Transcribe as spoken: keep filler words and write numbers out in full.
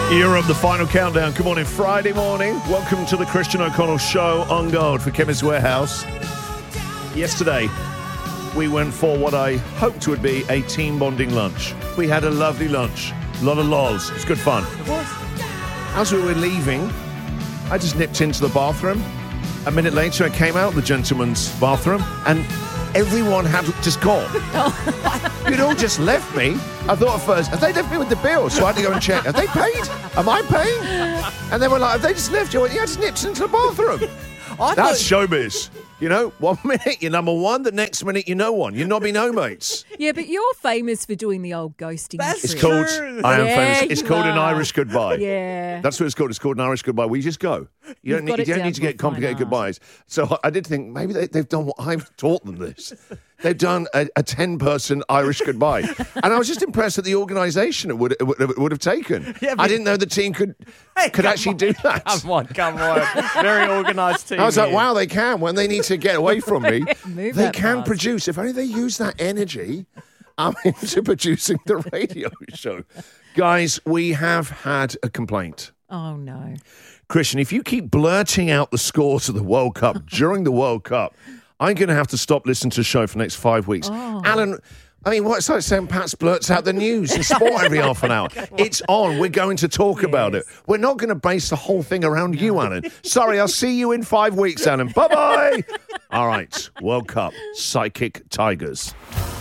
Europe, the final countdown. Good morning, Friday morning. Welcome to the Christian O'Connell Show on Gold for Chemist Warehouse. Yesterday, we went for what I hoped would be a team bonding lunch. We had a lovely lunch. A lot of lols. It was good fun. As we were leaving, I just nipped into the bathroom. A minute later, I came out of the gentleman's bathroom, and everyone had just gone. You'd all just left me. I thought at first, have they left me with the bill? So I had to go and check. Have they paid? Am I paying? And they were like, have they just left you? I went, yeah, I just nipped into the bathroom. I That's thought... showbiz. You know, one minute you're number one, the next minute you're no one. You're nobby no mates. Yeah, but you're famous for doing the old ghosting. That's It's trick. called, true. I am Yeah, famous. It's you called are. an Irish goodbye. Yeah. That's what it's called. It's called an Irish goodbye. We just go. You don't You've got need, it you don't down need to to a get complicated fine goodbyes. So I did think maybe they, they've done what I've taught them this. They've done a, a ten-person Irish goodbye. And I was just impressed at the organisation it would, it would, it would have taken. Yeah, but- I didn't know the team could Hey, could come actually on. do that. Come on, come on. Very organised team. I was like, here. wow, they can. When they need to get away from me, Move they that can fast. produce. If only they use that energy um, into producing the radio show. Guys, we have had a complaint. Oh, no. Christian, if you keep blurting out the scores of the World Cup during the World Cup, I'm going to have to stop listening to the show for the next five weeks. Oh. Alan, I mean, what's like saying Pat blurts out the news and sport every half an hour? It's on. We're going to talk about it. We're not going to base the whole thing around you, Alan. Sorry, I'll see you in five weeks, Alan. Bye-bye. All right, World Cup, Psychic Tigers.